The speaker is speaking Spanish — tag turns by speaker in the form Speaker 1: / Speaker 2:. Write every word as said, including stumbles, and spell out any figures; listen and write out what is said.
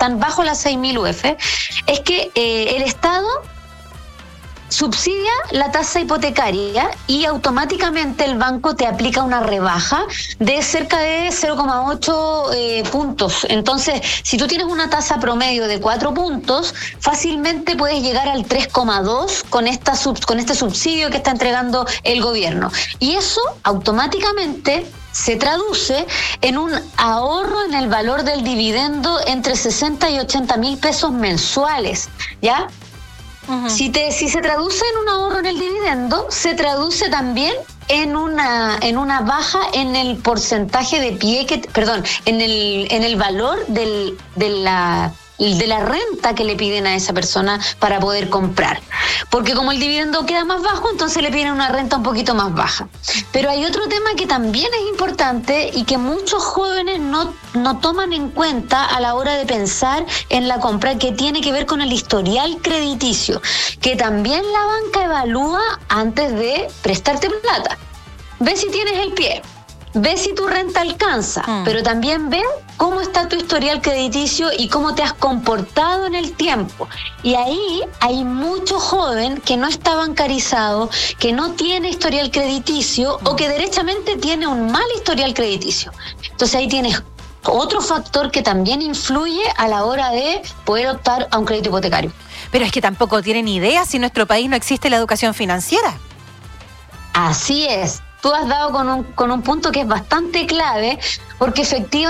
Speaker 1: están bajo las seis mil U F, es que eh, el Estado subsidia la tasa hipotecaria y automáticamente el banco te aplica una rebaja de cerca de cero coma ocho eh, puntos. Entonces, si tú tienes una tasa promedio de cuatro puntos, fácilmente puedes llegar al tres coma dos con esta sub, con este subsidio que está entregando el gobierno. Y eso automáticamente se traduce en un ahorro en el valor del dividendo entre sesenta y ochenta mil pesos mensuales, ¿ya? Uh-huh. Si, te, si se traduce en un ahorro en el dividendo, se traduce también en una en una baja en el porcentaje de pie que, perdón, en el en el valor del de la de la renta que le piden a esa persona para poder comprar. Porque como el dividendo queda más bajo, entonces le piden una renta un poquito más baja. Pero hay otro tema que también es importante y que muchos jóvenes no, no toman en cuenta a la hora de pensar en la compra, que tiene que ver con el historial crediticio, que también la banca evalúa antes de prestarte plata. Ve si tienes el pie, ve si tu renta alcanza, mm. pero también ve cómo está tu historial crediticio y cómo te has comportado en el tiempo. Y ahí hay mucho joven que no está bancarizado, que no tiene historial crediticio mm. o que derechamente tiene un mal historial crediticio. Entonces ahí tienes otro factor que también influye a la hora de poder optar a un crédito hipotecario.
Speaker 2: Pero es que tampoco tienen idea si en nuestro país no existe la educación financiera.
Speaker 1: Así es. Tú has dado con un, con un punto que es bastante clave, porque efectivamente